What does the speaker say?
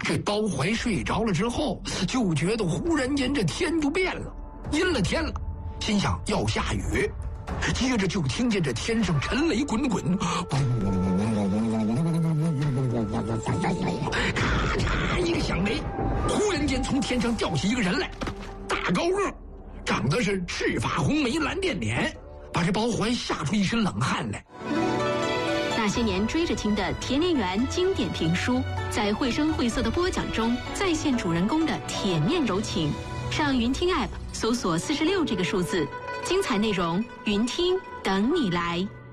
这包怀睡着了之后，就觉得忽然间这天就变了，阴了天了，心想要下雨，接着就听见这天上沉雷滚滚，咔嚓一个响雷，忽然间从天上掉下一个人来，大高个，长得是赤发红眉蓝靛脸，把这包怀吓出一身冷汗来。 那些年追着听的田连元经典评书，在绘声绘色的播讲中再现主人公的铁面柔情。上云听 App 搜索46这个数字，精彩内容云听等你来。